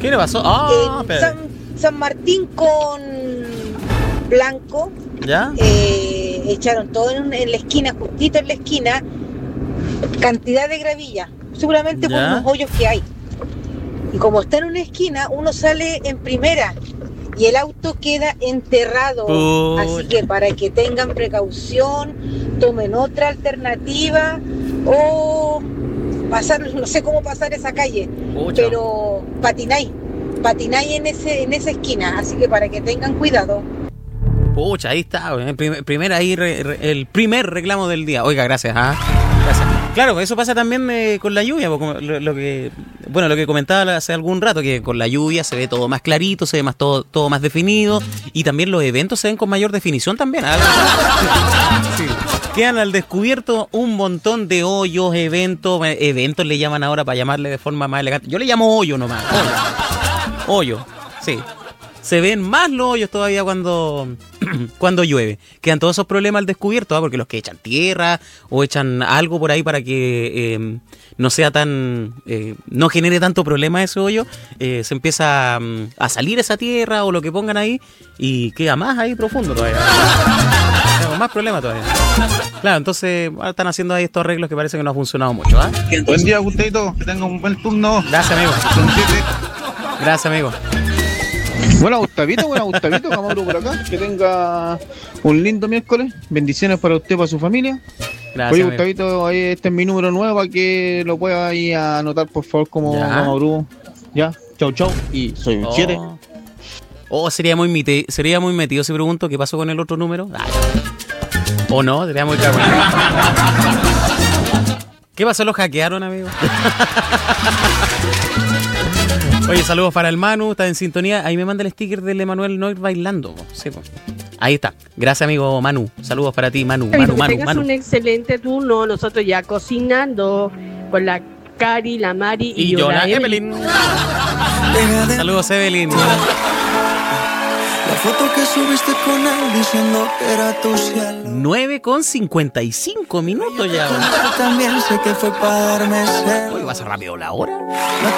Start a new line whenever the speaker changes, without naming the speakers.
¿Qué le pasó?
San Martín con Blanco.
¿Ya?
Echaron todo en la esquina, justito en la esquina, cantidad de gravilla, seguramente por unos hoyos que hay. Y como está en una esquina, uno sale en primera y el auto queda enterrado. Así que para que tengan precaución, tomen otra alternativa o pasar, no sé cómo pasar esa calle, pero patináis en esa esquina, así que para que tengan cuidado.
Pucha, ahí está, el primer reclamo del día. Oiga, gracias, gracias. Claro, eso pasa también con la lluvia, lo que comentaba hace algún rato, que con la lluvia se ve todo más clarito, se ve más todo más definido, y también los eventos se ven con mayor definición también. Sí. Quedan al descubierto un montón de hoyos, eventos le llaman ahora para llamarle de forma más elegante. Yo le llamo hoyo nomás, hoyo, sí. Se ven más los hoyos todavía cuando llueve. Quedan todos esos problemas al descubierto, porque los que echan tierra o echan algo por ahí para que no sea no genere tanto problema ese hoyo, se empieza a salir esa tierra o lo que pongan ahí y queda más ahí profundo todavía. Tenemos más problemas todavía. Claro, entonces están haciendo ahí estos arreglos que parece que no ha funcionado mucho.
Buen día, Gustavito, que tenga un buen turno.
Gracias, amigo. Gracias, amigo.
Buena Gustavito, Camaro por acá. Que tenga un lindo miércoles. Bendiciones para usted y para su familia.
Gracias.
Oye, Gustavito, ahí este es mi número nuevo para que lo pueda ahí anotar, por favor, como Camaro. Ya, chau. Y soy un 7.
Sería muy metido si pregunto qué pasó con el otro número. O no, sería muy caro. ¿Qué pasó? ¿Lo hackearon, amigo? Oye, saludos para el Manu, está en sintonía. Ahí me manda el sticker del Emanuel Noir bailando. Sí, pues. Ahí está. Gracias, amigo Manu. Saludos para ti, Manu.
Tengas un excelente turno. Nosotros ya cocinando con la Cari, la Mari y yo, la Evelyn.
Saludos, Evelyn.
La foto que subiste con él diciendo que era tu cielo.
9:55 ya.
También sé que fue para darme celo.
Oye, ¿vas rápido la hora?